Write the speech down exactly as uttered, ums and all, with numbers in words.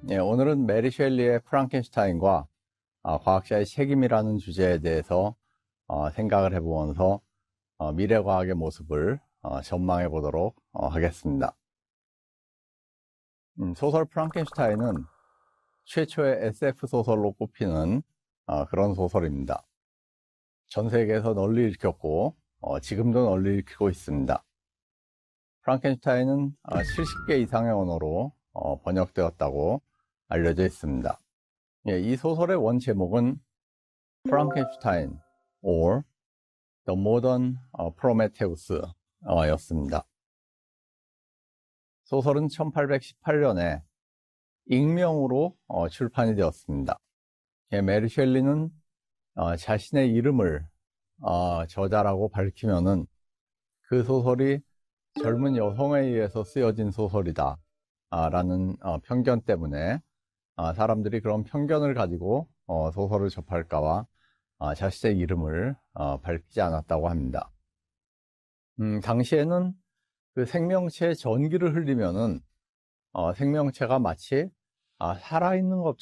예, 오늘은 메리 셸리의 프랑켄슈타인과 어, 과학자의 책임이라는 주제에 대해서 어, 생각을 해보면서 어, 미래과학의 모습을 어, 전망해 보도록 어, 하겠습니다. 음, 소설 프랑켄슈타인은 최초의 에스에프 소설로 꼽히는 어, 그런 소설입니다. 전 세계에서 널리 읽혔고 어, 지금도 널리 읽히고 있습니다. 프랑켄슈타인은 어, 칠십 개 이상의 언어로 어, 번역되었다고 알려져 있습니다. 예, 이 소설의 원 제목은 Frankenstein or The Modern Prometheus 였습니다. 소설은 천팔백십팔 년에 익명으로 어, 출판이 되었습니다. 예, 메리 셸리는 어, 자신의 이름을 어, 저자라고 밝히면은 그 소설이 젊은 여성에 의해서 쓰여진 소설이다 아, 라는 어, 편견 때문에 아, 사람들이 그런 편견을 가지고 어, 소설을 접할까봐 어, 자신의 이름을 어, 밝히지 않았다고 합니다. 음, 당시에는 그 생명체에 전기를 흘리면은 어, 생명체가 마치 아, 살아있는 것